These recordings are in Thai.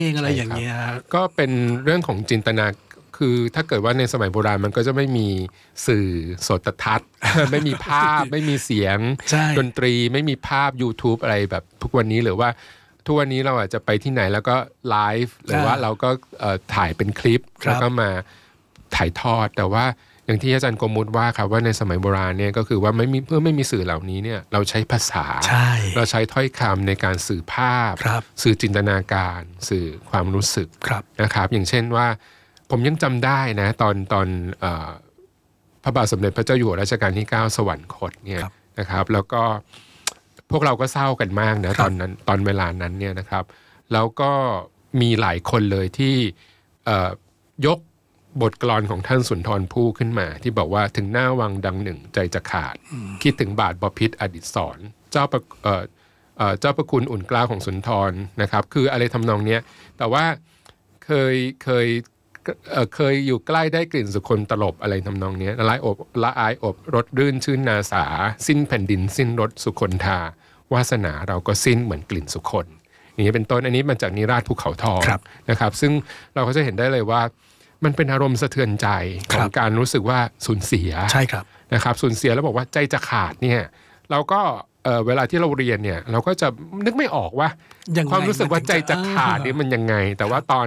เองอะไรอย่างเงี้ยก็เป็นเรื่องของจินตนาคือถ้าเกิดว่าในสมัยโบราณมันก็จะไม่มีสื่อโสตทัศน์ ไม่มีภาพไม่มีเสียงดนตรีไม่มีภาพ YouTube อะไรแบบทุกวันนี้หรือว่าทุกวันนี้เราอาจจะไปที่ไหนแล้วก็ไลฟ์หรือว่าเราก็ถ่ายเป็นคลิปแล้วก็มาถ่ายทอดแต่ว่าอย่างที่อาจารย์โกมุตว่าครับว่าในสมัยโบราณเนี่ยก็คือว่าเมื่อไม่มีสื่อเหล่านี้เนี่ยเราใช้ภาษาเราใช้ถ้อยคำในการสื่อภาพสื่อจินตนาการสื่อความรู้สึกนะครับอย่างเช่นว่าผมยังจำได้นะตอนพระบาทสมเด็จพระเจ้าอยู่หัวรัชกาลที่9สวรรคตเนี่ยนะครับแล้วก็พวกเราก็เศร้ากันมากนะตอนเวลานั้นเนี่ยนะครับแล้วก็มีหลายคนเลยที่ยกบทกลอนของท่านสุนทรภู่ขึ้นมาที่บอกว่าถึงหน้าวังดังหนึ่งใจจะขาดคิดถึงบาทบพิตรอดิศรเจ้าประคุณอุ่นกล้าของสุนทรนะครับคืออะไรทำนองเนี้ยแต่ว่าเคยอยู่ใกล้ได้กลิ่นสุคนตลบอะไรทำนองนี้ละอายอบรสรื่นชื่นนาสาสิ้นแผ่นดินสิ้นรสสุคนทาวาสนาเราก็สิ้นเหมือนกลิ่นสุคนอย่างนี้เป็นต้นอันนี้มาจากนิราศภูเขาทองนะครับซึ่งเราก็จะเห็นได้เลยว่ามันเป็นอารมณ์สะเทือนใจของการรู้สึกว่าสูญเสียใช่ครับนะครับสูญเสียแล้วบอกว่าใจจะขาดเนี่ยเราก็เวลาที่เราเรียนเนี่ยเราก็จะนึกไม่ออกว่าความรู้สึกว่าใจจะขาดนี่มันยังไงแต่ว่าตอน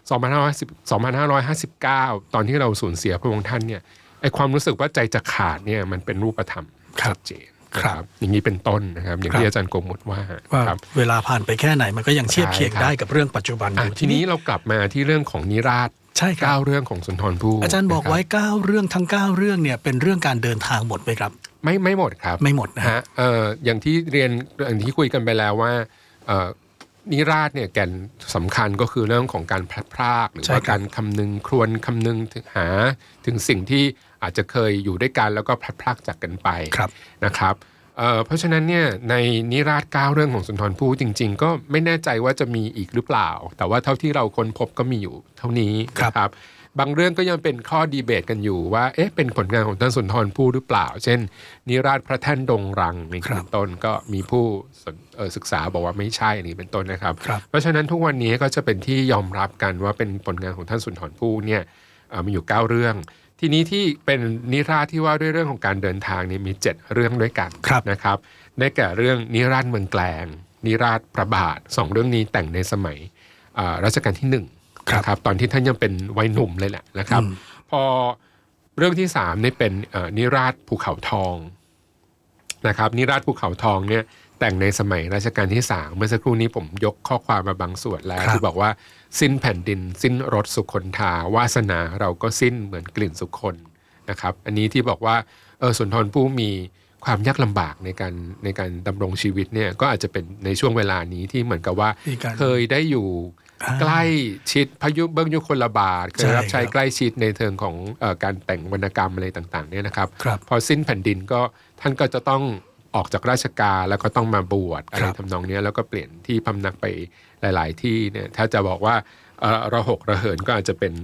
2559ตอนที่เราสูญเสียพระองค์ท่านเนี่ยไอความรู้สึกว่าใจจะขาดเนี่ยมันเป็นรูปธรรมชัดเจนครับอย่างนี้เป็นต้นนะครับอย่างที่อาจารย์โกมุตว่าเวลาผ่านไปแค่ไหนมันก็ยังเทียบเคียงได้กับเรื่องปัจจุบันอยู่ทีนี้เรากลับมาที่เรื่องของนิราศใช่ครับ 9เรื่องของสุนทรภู่อาจารย์บอกไว้9เรื่องทั้ง9เรื่องเนี่ยเป็นเรื่องการเดินทางหมดไหมครับไม่หมดครับไม่หมดนะฮะอย่างที่เรียนอย่างที่คุยกันไปแล้วว่านิราศเนี่ยแก่นสำคัญก็คือเรื่องของการพลัดพรากหรือว่าการคำนึงครวญคำนึงหาถึงสิ่งที่อาจจะเคยอยู่ด้วยกันแล้วก็พลัดพรากจากกันไปนะครับเพราะฉะนั้นเนี่ยในนิราศ9เรื่องของสุนทรภู่จริงๆก็ไม่แน่ใจว่าจะมีอีกหรือเปล่าแต่ว่าเท่าที่เราค้นพบก็มีอยู่เท่านี้นะครับบางเรื่องก็ยังเป็นข้อดีเบตกันอยู่ว่าเป็นผลงานของท่านสุนทรภู่หรือเปล่าเช่นนิราศพระแท่นดงรังนี่เป็นต้นก็มีผู้ศึกษาบอกว่าไม่ใช่นี่เป็นต้นนะครับเพราะฉะนั้นทุกวันนี้ก็จะเป็นที่ยอมรับกันว่าเป็นผลงานของท่านสุนทรภู่เนี่ยมีอยู่9เรื่องทีนี้ที่เป็นนิราศที่ว่าด้วยเรื่องของการเดินทางนี่มี7เรื่องด้วยกันนะครับได้แก่เรื่องนิราศเมืองแกลงนิราศพระบาท2เรื่องนี้แต่งในสมัยรัชกาลที่1นะครับตอนที่ท่านยังเป็นวัยหนุ่มเลยแหละนะครับพอเรื่องที่3นี่เป็นนิราศภูเขาทองนะครับนิราศภูเขาทองเนี่ยแต่งในสมัยรัชกาลที่3เมื่อสักครู่นี้ผมยกข้อความมาบางส่วนแล้วที่บอกว่าสิ้นแผ่นดินสิ้นรสสุคนทาวาสนาเราก็สิ้นเหมือนกลิ่นสุคนนะครับอันนี้ที่บอกว่าสุนทรภู่มีความยากลำบากในการดำรงชีวิตเนี่ยก็อาจจะเป็นในช่วงเวลานี้ที่เหมือนกับว่าเคยได้อยู่ใกล้ชิดพยุเบื้องยุคลบาทเคยรับใช้ใกล้ชิดในเชิงของการแต่งวรรณกรรมอะไรต่างๆเนี่ยนะครับพอสิ้นแผ่นดินก็ท่านก็จะต้องออกจากราชการแล้วก็ต้องมาบวชอะไรทำนองนี้แล้วก็เปลี่ยนที่พำนักไปหลายๆที่เนี่ยถ้าจะบอกว่าระหกระเหินก็อาจจะเป็น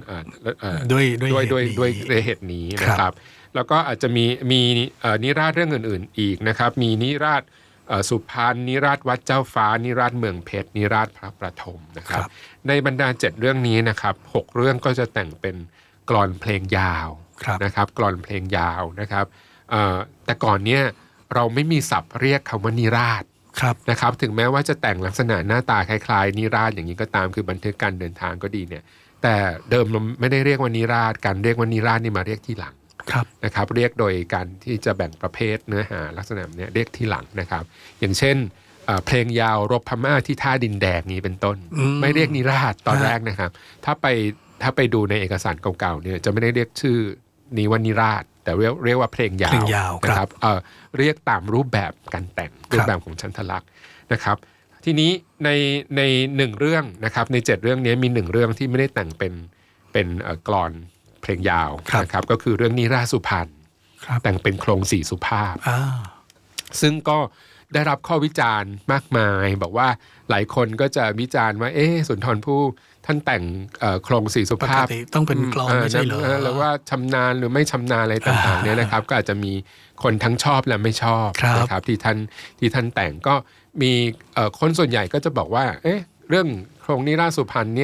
ด้วยเหตุนี้นะครับแล้วก็อาจจะมีนิราศเรื่องอื่นๆอีกนะครับมีนิราศสุพรรณนิราศวัดเจ้าฟ้านิราศเมืองเพชรนิราศพระประถมนะครับในบรรดา7เรื่องนี้นะครับ6เรื่องก็จะแต่งเป็นกลอนเพลงยาวนะครับกลอนเพลงยาวนะครับแต่ก่อนเนี้ยเราไม่มีศัพท์เรียกคำว่านิราศนะครับถึงแม้ว่าจะแต่งลักษณะหน้าตาคล้ายๆนิราศอย่างนี้ก็ตามคือบันทึกการเดินทางก็ดีเนี่ยแต่เดิมเราไม่ได้เรียกว่านิราศการเรียกว่านิราศนี่มาเรียกที่หลังนะครับเรียกโดยการที่จะแบ่งประเภทเนื้อหาลักษณะนี้เรียกที่หลังนะครับอย่างเช่นเพลงยาวรบพม่าที่ท่าดินแดงนี้เป็นต้นไม่เรียกนิราศตอนแรกนะครับถ้าไปดูในเอกสารเก่าๆเนี่ยจะไม่ได้เรียกชื่อนี้ว่านิราศแต่เรียกว่าเพลงยาวนะครับเรียกตามรูปแบบการแต่งรูปแบบของชันทลักษณ์นะครับทีนี้ใน1เรื่องนะครับใน7เรื่องนี้มี1เรื่องที่ไม่ได้แต่งเป็นกลอนเพลงยาวนะครับก็คือเรื่องนิราศสุพรรณแต่งเป็นโครง4สุภาพซึ่งก็ได้รับข้อวิจารณ์มากมายบอกว่าหลายคนก็จะวิจารณ์ว่าสุนทรภู่ท่านแต่งโครง4สุภาพต้องเป็นกลอนไม่ใช่เหรอหรือว่าชำนาญหรือไม่ชำนาญอะไรต่างๆเนี่ยนะครับก็อาจจะมีคนทั้งชอบและไม่ชอบนะครับที่ท่านแต่งก็มีคนส่วนใหญ่ก็จะบอกว่าเรื่องโครงนิราศสุพรรณเนี่ย